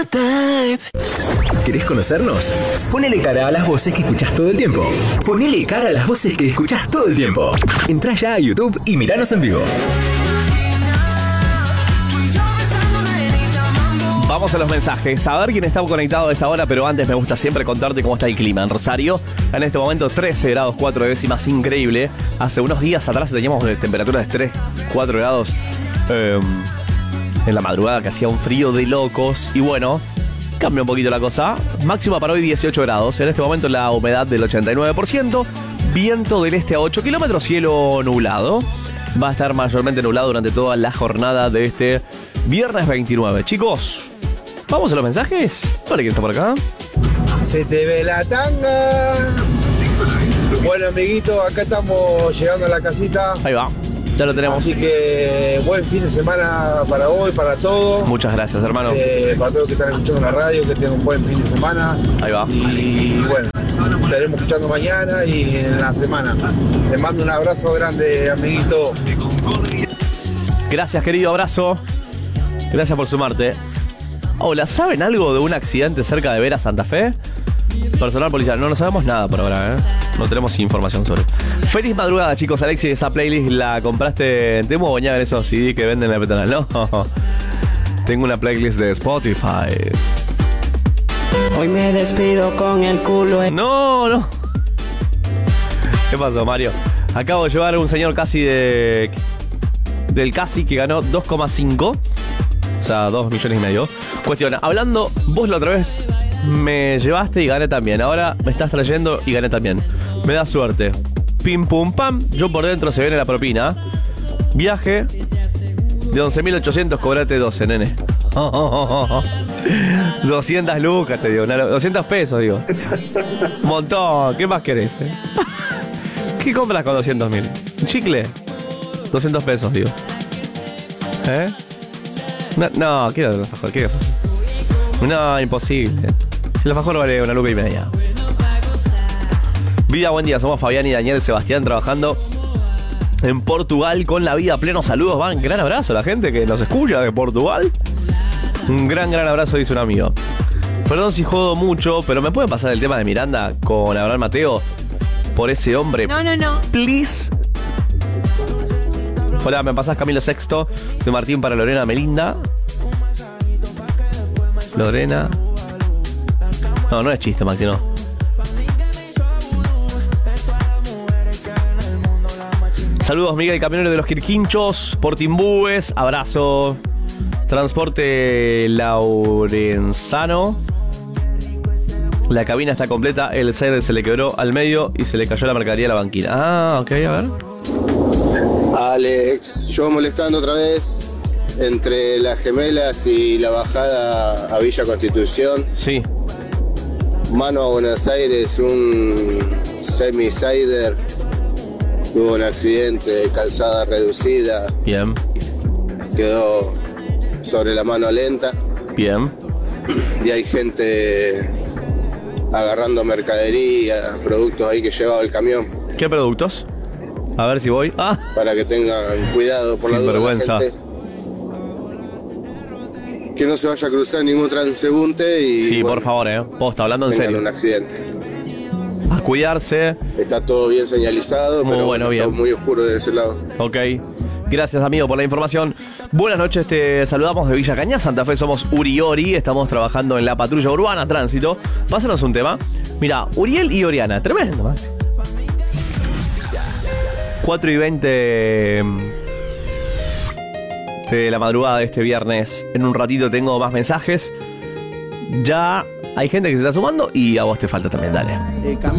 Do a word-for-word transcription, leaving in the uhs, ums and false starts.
¿Querés conocernos? Ponele cara a las voces que escuchás todo el tiempo. Ponele cara a las voces que escuchás todo el tiempo. Entrá ya a YouTube y miranos en vivo. Vamos a los mensajes, a ver quién está conectado a esta hora, pero antes me gusta siempre contarte cómo está el clima en Rosario. En este momento trece grados cuatro décimas, increíble. Hace unos días atrás teníamos temperaturas de tres, cuatro grados eh, en la madrugada, que hacía un frío de locos. Y bueno, cambia un poquito la cosa. Máxima para hoy dieciocho grados. En este momento la humedad del ochenta y nueve por ciento. Viento del este a ocho kilómetros, cielo nublado. Va a estar mayormente nublado durante toda la jornada de este viernes veintinueve. Chicos, ¿vamos a los mensajes? Vale, ¿quién está por acá? Se te ve la tanga. Bueno, amiguito, acá estamos llegando a la casita. Ahí va, ya lo tenemos. Así que buen fin de semana para hoy, para todos. Muchas gracias, hermano. Eh, para todos los que están escuchando la radio, que tengan un buen fin de semana. Ahí va. Y bueno, estaremos escuchando mañana y en la semana. Te mando un abrazo grande, amiguito. Gracias, querido, abrazo. Gracias por sumarte. Hola, ¿saben algo de un accidente cerca de Vera, Santa Fe? Personal policial, no, no sabemos nada por ahora, ¿eh? No tenemos información sobre. Feliz madrugada, chicos. Alexis, esa playlist la compraste en Temu o bañada en esos C D que venden en la peatonal. No, tengo una playlist de Spotify. Hoy me despido con el culo en... No, no. ¿Qué pasó, Mario? Acabo de llevar a un señor casi de... del casi que ganó dos coma cinco. O sea, dos millones y medio. Cuestión, hablando, vos la otra vez me llevaste y gané también. Ahora me estás trayendo y gané también. Me da suerte. Pim pum pam. Yo por dentro se viene la propina. Viaje de once mil ochocientos, cobrate doce, nene. Oh, oh, oh, oh. doscientas lucas te digo. doscientos pesos, digo. Un montón. ¿Qué más querés? Eh? ¿Qué compras con doscientos mil? ¿Un chicle? doscientos pesos, digo. ¿Eh? No, no, quiero el alfajor, quiero. No, imposible. Si el alfajor vale una luca y media. Vida, buen día. Somos Fabián y Daniel Sebastián trabajando en Portugal con la vida a pleno. Saludos, van. Gran abrazo a la gente que nos escucha de Portugal. Un gran, gran abrazo, dice un amigo. Perdón si jodo mucho, pero ¿me puede pasar el tema de Miranda con Abraham Mateo? Por ese hombre. No, no, no. Please. Hola, me pasás Camilo Sexto de Martín para Lorena Melinda. Lorena. No, no es chiste, Maxi, no. Saludos, Miguel, camionero de los Quirquinchos, Portimbúes, abrazo. Transporte Laurenzano. La cabina está completa, el side se le quebró al medio y se le cayó la mercadería a la banquina. Ah, ok, a ver. Alex, yo molestando otra vez entre las Gemelas y la bajada a Villa Constitución. Sí. Mano a Buenos Aires, un semi-sider. Hubo un accidente, calzada reducida. Bien. Quedó sobre la mano lenta. Bien. Y hay gente agarrando mercadería, productos ahí que llevaba el camión. ¿Qué productos? A ver si voy. Ah. Para que tengan cuidado por la duda. Vergüenza. La gente. Que no se vaya a cruzar ningún transeúnte y... Sí, bueno, por favor, eh. Posta, hablando en serio. un accidente. A cuidarse. Está todo bien señalizado, muy pero bueno, bien. Está muy oscuro de ese lado. Ok. Gracias, amigo, por la información. Buenas noches, te saludamos de Villa Cañas, Santa Fe. Somos Uriori, estamos trabajando en la patrulla urbana tránsito. Pásanos un tema. Mira, Uriel y Oriana, tremendo, Maxi. cuatro y veinte de la madrugada de este viernes. En un ratito tengo más mensajes. Ya hay gente que se está sumando y a vos te falta también, dale.